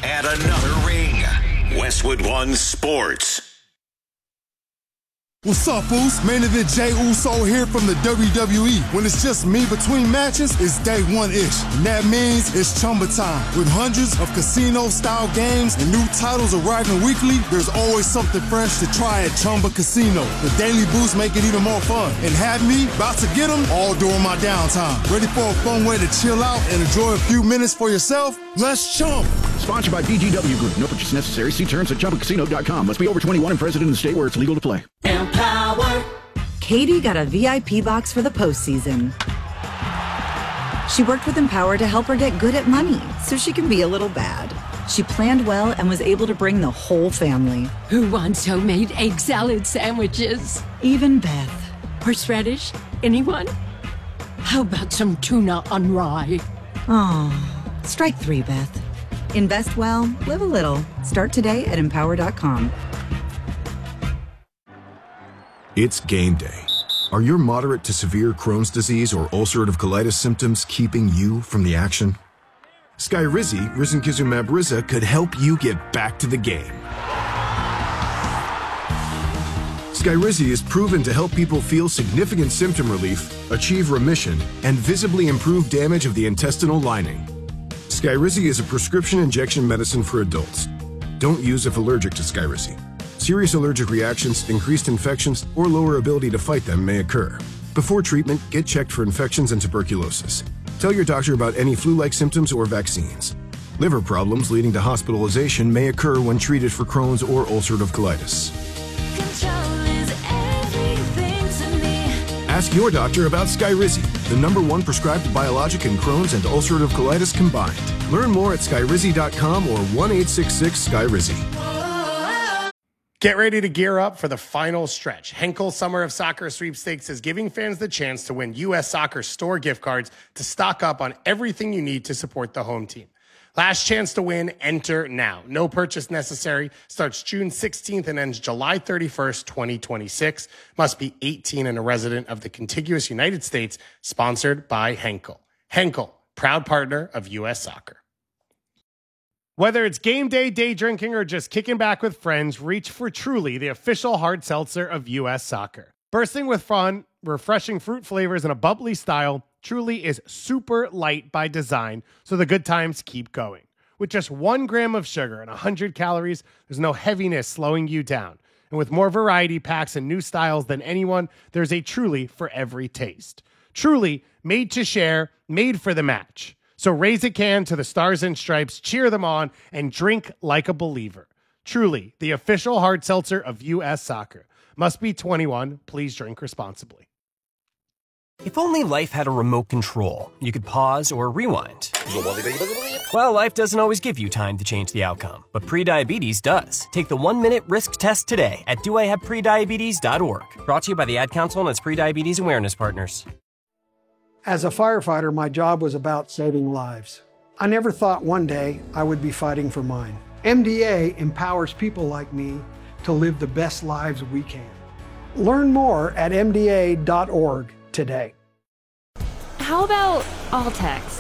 Add another ring. Westwood One Sports. What's up, Foos? Main event Jey Uso here from the WWE. When it's just me between matches, it's day one-ish. And that means it's Chumba time. With hundreds of casino-style games and new titles arriving weekly, there's always something fresh to try at Chumba Casino. The daily boosts make it even more fun. And have me about to get them all during my downtime. Ready for a fun way to chill out and enjoy a few minutes for yourself? Let's chump. Sponsored by BGW Group. No purchase necessary. See terms at ChumbaCasino.com. Must be over 21 and present in the state where it's legal to play. Empower. Katie got a VIP box for the postseason. She worked with Empower to help her get good at money so she can be a little bad. She planned well and was able to bring the whole family. Who wants homemade egg salad sandwiches? Even Beth. Horseradish? Anyone? How about some tuna on rye? Oh, strike three, Beth. Invest well, live a little. Start today at Empower.com. It's game day. Are your moderate to severe Crohn's disease or ulcerative colitis symptoms keeping you from the action? Skyrizi, risankizumab Riza, could help you get back to the game. Skyrizi is proven to help people feel significant symptom relief, achieve remission, and visibly improve damage of the intestinal lining. Skyrizi is a prescription injection medicine for adults. Don't use if allergic to Skyrizi. Serious allergic reactions, increased infections, or lower ability to fight them may occur. Before treatment, get checked for infections and tuberculosis. Tell your doctor about any flu-like symptoms or vaccines. Liver problems leading to hospitalization may occur when treated for Crohn's or ulcerative colitis. Ask your doctor about Skyrizi, the #1 prescribed biologic in Crohn's and ulcerative colitis combined. Learn more at skyrizi.com or 1-866-SKYRIZI. Get ready to gear up for the final stretch. Henkel Summer of Soccer Sweepstakes is giving fans the chance to win U.S. Soccer store gift cards to stock up on everything you need to support the home team. Last chance to win, enter now. No purchase necessary. Starts June 16th and ends July 31st, 2026. Must be 18 and a resident of the contiguous United States. Sponsored by Henkel. Henkel, proud partner of U.S. Soccer. Whether it's game day, day drinking, or just kicking back with friends, reach for Truly, the official hard seltzer of U.S. Soccer. Bursting with fun, refreshing fruit flavors, and a bubbly style, Truly is super light by design, so the good times keep going. With just 1 gram of sugar and 100 calories, there's no heaviness slowing you down. And with more variety packs and new styles than anyone, there's a Truly for every taste. Truly, made to share, made for the match. So raise a can to the Stars and Stripes, cheer them on, and drink like a believer. Truly, the official hard seltzer of U.S. Soccer. Must be 21. Please drink responsibly. If only life had a remote control, you could pause or rewind. Well, life doesn't always give you time to change the outcome, but prediabetes does. Take the 1-minute risk test today at doihaveprediabetes.org. Brought to you by the Ad Council and its prediabetes awareness partners. As a firefighter, my job was about saving lives. I never thought one day I would be fighting for mine. MDA empowers people like me to live the best lives we can. Learn more at MDA.org today. How about all text?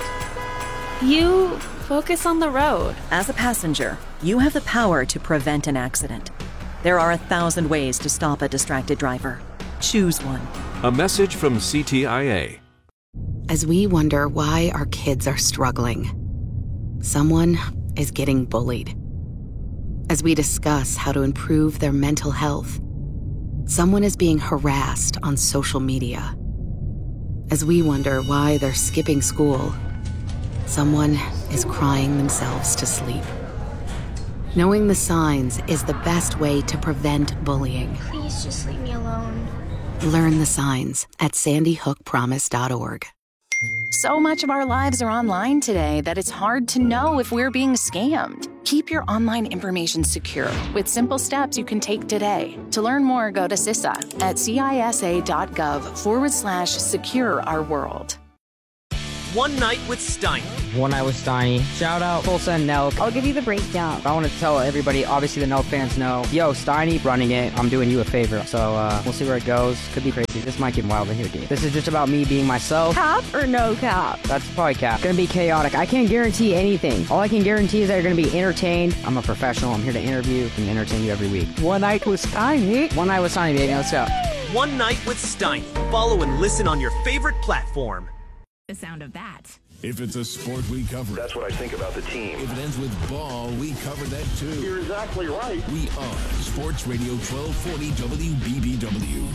You focus on the road. As a passenger, you have the power to prevent an accident. There are 1,000 ways to stop a distracted driver. Choose one. A message from CTIA. As we wonder why our kids are struggling, someone is getting bullied. As we discuss how to improve their mental health, someone is being harassed on social media. As we wonder why they're skipping school, someone is crying themselves to sleep. Knowing the signs is the best way to prevent bullying. Please just leave me alone. Learn the signs at sandyhookpromise.org. So much of our lives are online today that it's hard to know if we're being scammed. Keep your online information secure with simple steps you can take today. To learn more, go to CISA at cisa.gov/secure our world. One Night with Steiny. One Night with Steiny. Shout out Full Send Nelk. I'll give you the breakdown. I want to tell everybody, obviously the Nelk fans know, yo, Steiny running it, I'm doing you a favor. So we'll see where it goes. Could be crazy. This might get wild in here, dude. This is just about me being myself. Cap or no cap? That's probably cap. Gonna be chaotic. I can't guarantee anything. All I can guarantee is that you're gonna be entertained. I'm a professional. I'm here to interview and entertain you every week. One Night with Steiny. One Night with Steiny, baby. Let's go. One Night with Steiny. Follow and listen on your favorite platform. The sound of that. If it's a sport, we cover it. That's what I think about the team. If it ends with ball, we cover that too. You're exactly right. We are Sports Radio 1240 WBBW.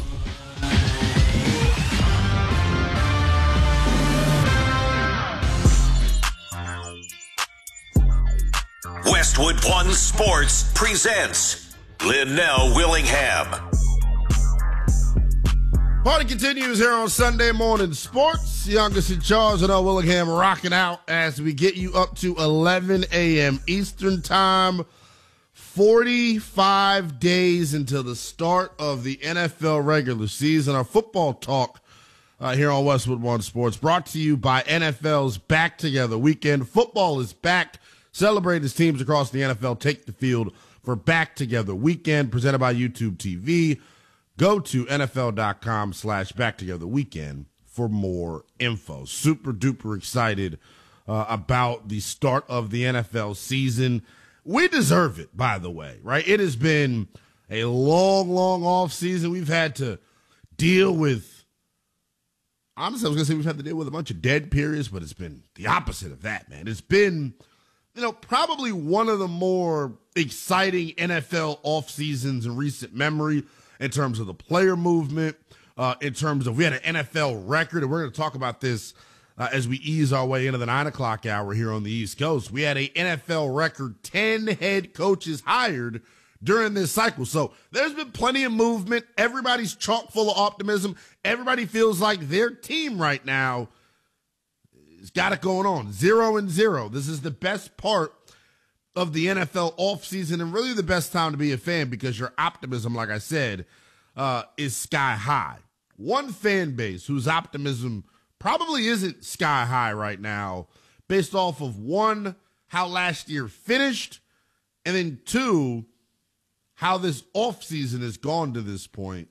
Westwood One Sports presents Linnell Willingham. Party continues here on Sunday Morning Sports. Youngest in charge, Linnell Willingham, rocking out as we get you up to 11 a.m. Eastern Time. 45 days until the start of the NFL regular season. Our football talk here on Westwood One Sports brought to you by NFL's Back Together Weekend. Football is back. Celebrate as teams across the NFL take the field for Back Together Weekend, presented by YouTube TV. Go to NFL.com/BackTogetherWeekend for more info. Super duper excited about the start of the NFL season. We deserve it, by the way, right? It has been a long off season. We've had to deal with, honestly, I was going to say we've had to deal with a bunch of dead periods, but it's been the opposite of that, man. It's been, probably one of the more exciting NFL off seasons in recent memory, in terms of the player movement, in terms of, we had an NFL record, and we're going to talk about this as we ease our way into the 9 o'clock hour here on the East Coast. We had a NFL record 10 head coaches hired during this cycle. So there's been plenty of movement. Everybody's chock full of optimism. Everybody feels like their team right now has got it going on. 0-0. This is the best part of the NFL offseason, and really the best time to be a fan, because your optimism, like I said, is sky high. One fan base whose optimism probably isn't sky high right now, based off of, one, how last year finished, and then two, how this offseason has gone to this point.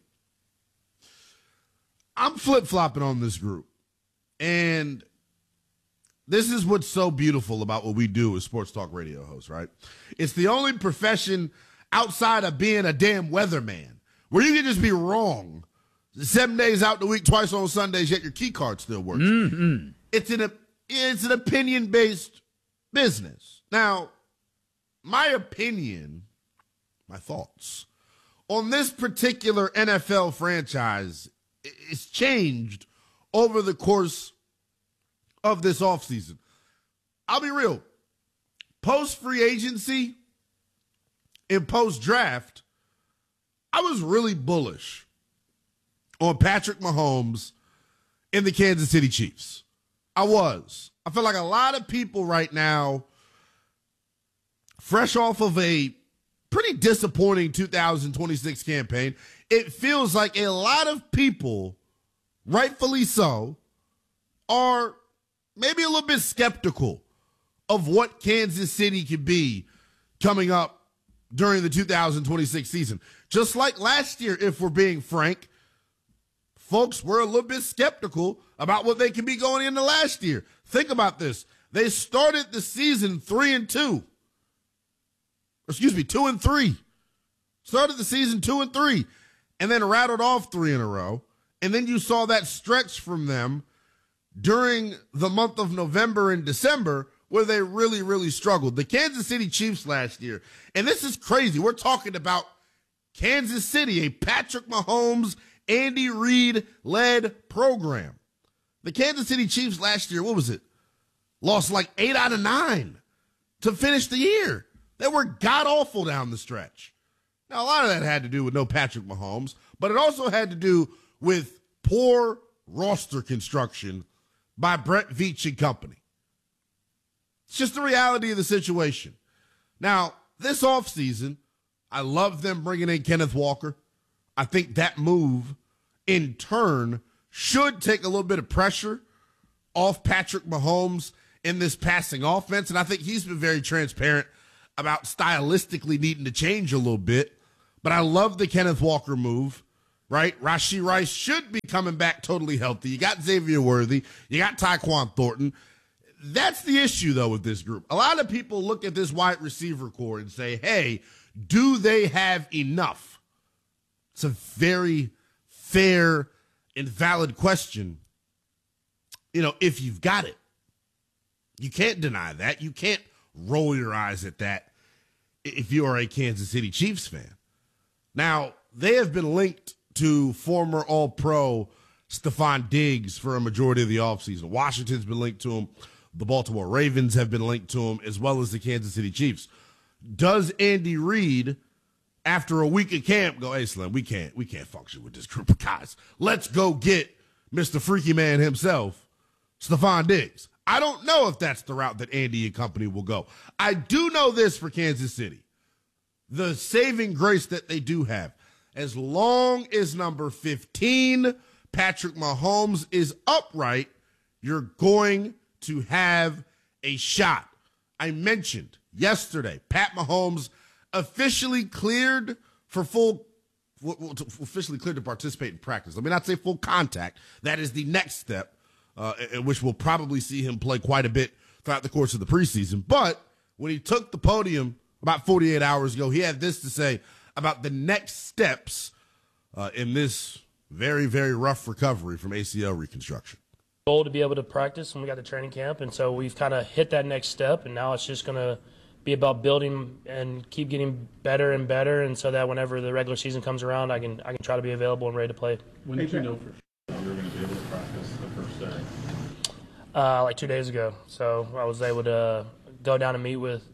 I'm flip-flopping on this group, and this is what's so beautiful about what we do as sports talk radio hosts, right? It's the only profession outside of being a damn weatherman where you can just be wrong 7 days out the week, twice on Sundays, yet your key card still works. Mm-hmm. It's an opinion-based business. Now, my opinion, my thoughts on this particular NFL franchise is changed over the course of this offseason. I'll be real. Post-free agency and post-draft, I was really bullish on Patrick Mahomes and the Kansas City Chiefs. I was. I feel like a lot of people right now, fresh off of a pretty disappointing 2026 campaign, it feels like a lot of people, rightfully so, are maybe a little bit skeptical of what Kansas City could be coming up during the 2026 season. Just like last year, if we're being frank, folks were a little bit skeptical about what they could be going into last year. Think about this. They started the season 2-3. Started the season 2-3, and then rattled off 3 in a row. And then you saw that stretch from them during the month of November and December where they really, really struggled. The Kansas City Chiefs last year, and this is crazy. We're talking about Kansas City, a Patrick Mahomes, Andy Reid-led program. The Kansas City Chiefs last year, what was it? Lost like 8 out of 9 to finish the year. They were god-awful down the stretch. Now, a lot of that had to do with no Patrick Mahomes, but it also had to do with poor roster construction by Brett Veach and company. It's just the reality of the situation. Now, this offseason, I love them bringing in Kenneth Walker. I think that move, in turn, should take a little bit of pressure off Patrick Mahomes in this passing offense, and I think he's been very transparent about stylistically needing to change a little bit. But I love the Kenneth Walker move, right? Rashee Rice should be coming back totally healthy. You got Xavier Worthy. You got Tyquan Thornton. That's the issue, though, with this group. A lot of people look at this wide receiver core and say, hey, do they have enough? It's a very fair and valid question. You know, if you've got it. You can't deny that. You can't roll your eyes at that if you are a Kansas City Chiefs fan. Now, they have been linked to former All-Pro Stephon Diggs for a majority of the offseason. Washington's been linked to him. The Baltimore Ravens have been linked to him, as well as the Kansas City Chiefs. Does Andy Reid, after a week of camp, go, hey, Slim, we can't function with this group of guys. Let's go get Mr. Freaky Man himself, Stephon Diggs. I don't know if that's the route that Andy and company will go. I do know this for Kansas City. The saving grace that they do have, as long as number 15, Patrick Mahomes, is upright, you're going to have a shot. I mentioned yesterday, Pat Mahomes officially cleared to participate in practice. Let me not say full contact. That is the next step. In which we'll probably see him play quite a bit throughout the course of the preseason. But when he took the podium about 48 hours ago, he had this to say about the next steps in this very, very rough recovery from ACL reconstruction. Goal to be able to practice when we got to training camp, and so we've kind of hit that next step, and now it's just going to be about building and keep getting better and better, and so that whenever the regular season comes around, I can try to be available and ready to play. When did you know for sure you were going to be able to practice the first day? Like 2 days ago. So I was able to go down and meet with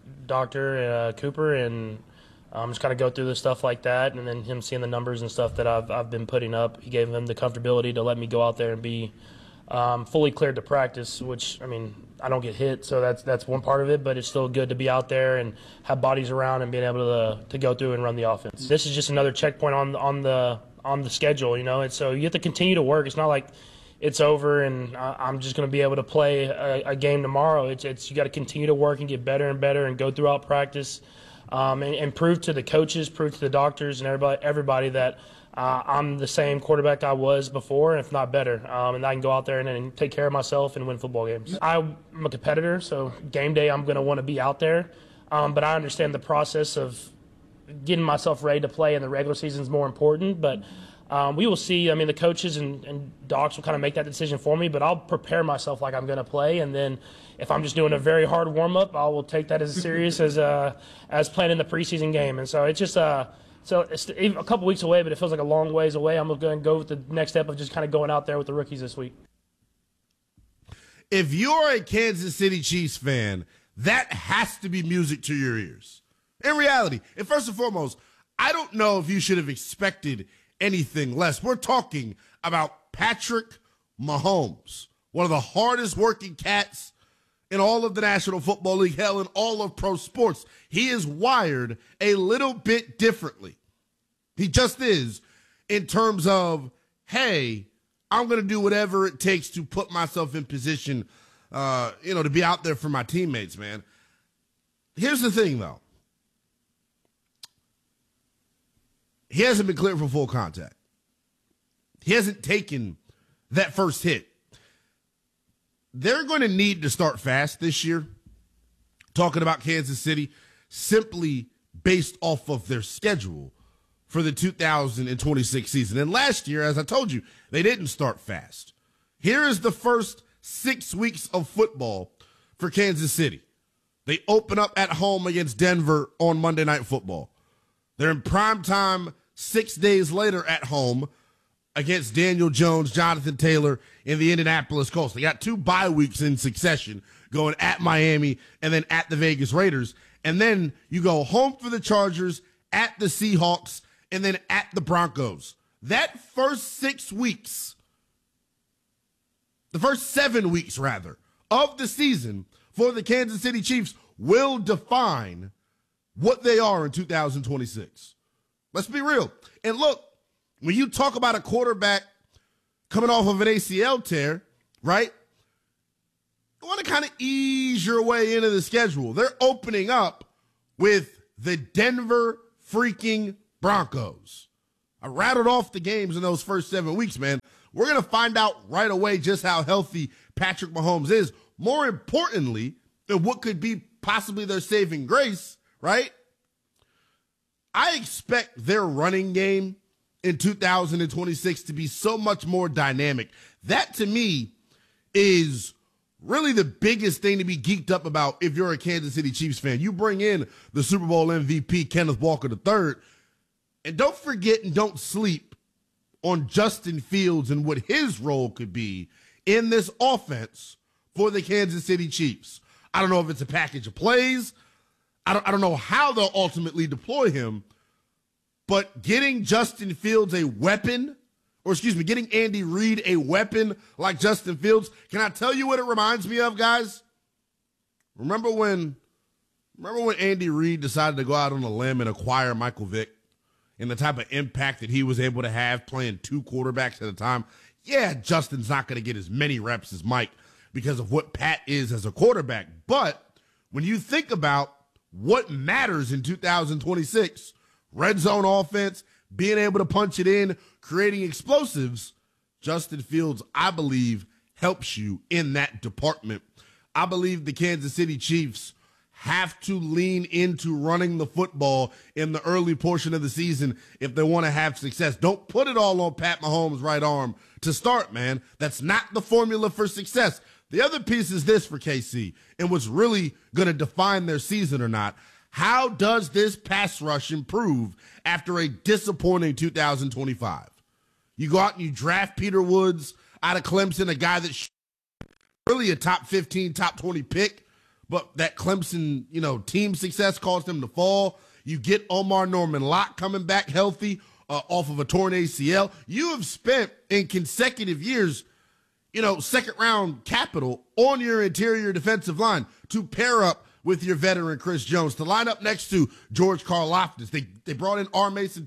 Dr. Cooper and just kind of go through the stuff like that, and then him seeing the numbers and stuff that I've been putting up. He gave him the comfortability to let me go out there and be fully cleared to practice, which, I mean, I don't get hit, so that's one part of it, but it's still good to be out there and have bodies around and being able to go through and run the offense. This is just another checkpoint on the schedule, you know, and so you have to continue to work. It's not like it's over and I'm just going to be able to play a game tomorrow. It's you got to continue to work and get better and better and go throughout practice and prove to the coaches, prove to the doctors and everybody that I'm the same quarterback I was before, if not better, and I can go out there and take care of myself and win football games. I'm a competitor, so game day I'm going to want to be out there, but I understand the process of getting myself ready to play in the regular season is more important, but we will see. I mean, the coaches and docs will kind of make that decision for me, but I'll prepare myself like I'm going to play. And then if I'm just doing a very hard warm-up, I will take that as serious as playing in the preseason game. And so it's just so it's a couple weeks away, but it feels like a long ways away. I'm going to go with the next step of just kind of going out there with the rookies this week. If you're a Kansas City Chiefs fan, that has to be music to your ears. In reality, and first and foremost, I don't know if you should have expected anything less. We're talking about Patrick Mahomes, one of the hardest working cats in all of the National Football League, hell, in all of pro sports. He is wired a little bit differently. He just is, in terms of, hey, I'm going to do whatever it takes to put myself in position, to be out there for my teammates, man. Here's the thing, though. He hasn't been cleared for full contact. He hasn't taken that first hit. They're going to need to start fast this year, talking about Kansas City, simply based off of their schedule for the 2026 season. And last year, as I told you, they didn't start fast. Here is the first 6 weeks of football for Kansas City. They open up at home against Denver on Monday Night Football. They're in prime time 6 days later at home against Daniel Jones, Jonathan Taylor, in the Indianapolis Colts. They got 2 bye weeks in succession, going at Miami and then at the Vegas Raiders. And then you go home for the Chargers, at the Seahawks, and then at the Broncos. That first 6 weeks, the first 7 weeks, rather, of the season for the Kansas City Chiefs will define what they are in 2026. Let's be real. And look, when you talk about a quarterback coming off of an ACL tear, right? want to kind of ease your way into the schedule. They're opening up with the Denver freaking Broncos. I rattled off the games in those first 7 weeks, man. We're going to find out right away just how healthy Patrick Mahomes is. More importantly, than what could be possibly their saving grace, right? I expect their running game in 2026 to be so much more dynamic. That, to me, is really the biggest thing to be geeked up about if you're a Kansas City Chiefs fan. You bring in the Super Bowl MVP, Kenneth Walker III, and don't forget and don't sleep on Justin Fields and what his role could be in this offense for the Kansas City Chiefs. I don't know if it's a package of plays. I don't know how they'll ultimately deploy him, but getting Justin Fields a weapon, getting Andy Reid a weapon like Justin Fields, can I tell you what it reminds me of, guys? Remember when Andy Reid decided to go out on a limb and acquire Michael Vick and the type of impact that he was able to have playing two quarterbacks at a time? Yeah, Justin's not going to get as many reps as Mike because of what Pat is as a quarterback. But when you think about what matters in 2026, red zone offense, being able to punch it in, creating explosives, Justin Fields, I believe, helps you in that department. I believe the Kansas City Chiefs have to lean into running the football in the early portion of the season if they want to have success. Don't put it all on Pat Mahomes' right arm to start, man. That's not the formula for success. The other piece is this for KC, and what's really going to define their season or not. How does this pass rush improve after a disappointing 2025? You go out and you draft Peter Woods out of Clemson, a guy that's really a top 15, top 20 pick, but that Clemson, team success caused him to fall. You get Omar Norman-Lott coming back healthy off of a torn ACL. You have spent in consecutive years, second-round capital on your interior defensive line to pair up with your veteran Chris Jones, to line up next to George Karlaftis. They brought in R. Mason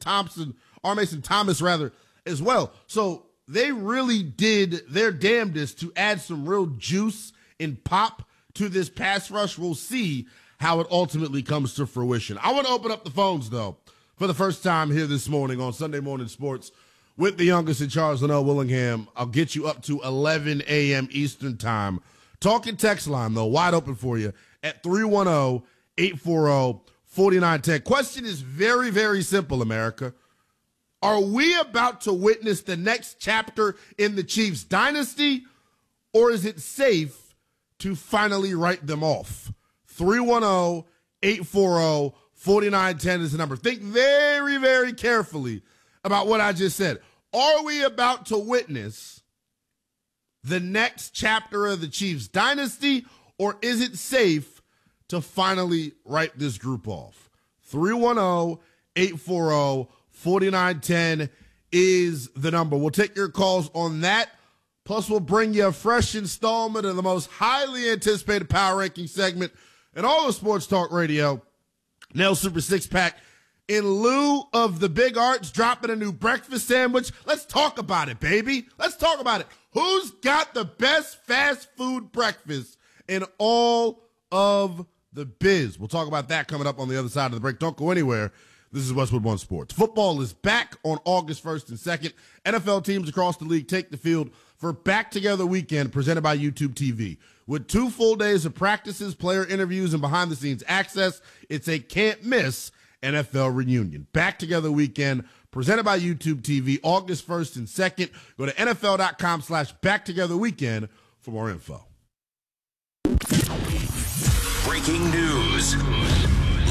Thomas as well. So they really did their damnedest to add some real juice and pop to this pass rush. We'll see how it ultimately comes to fruition. I want to open up the phones, though, for the first time here this morning on Sunday Morning Sports with the youngest in Charles Linnell Willingham. I'll get you up to 11 a.m. Eastern time. Talking text line, though, wide open for you at 310-840-4910. Question is very, very simple, America. Are we about to witness the next chapter in the Chiefs dynasty, or is it safe to finally write them off? 310-840-4910 is the number. Think very, very carefully about what I just said. Are we about to witness the next chapter of the Chiefs dynasty, or is it safe to finally write this group off? 310-840-4910 is the number. We'll take your calls on that. Plus, we'll bring you a fresh installment of the most highly anticipated power ranking segment in all of sports talk radio, Nail Super Six Pack. In lieu of the Big Arts dropping a new breakfast sandwich, let's talk about it, baby. Let's talk about it. Who's got the best fast food breakfast in all of the biz? We'll talk about that coming up on the other side of the break. Don't go anywhere. This is Westwood One Sports. Football is back on August 1st and 2nd. NFL teams across the league take the field for Back Together Weekend presented by YouTube TV. With 2 full days of practices, player interviews, and behind-the-scenes access, it's a can't-miss NFL reunion. Back Together Weekend presented by YouTube TV, August 1st and 2nd. Go to NFL.com/BackTogetherWeekend for more info. Breaking news.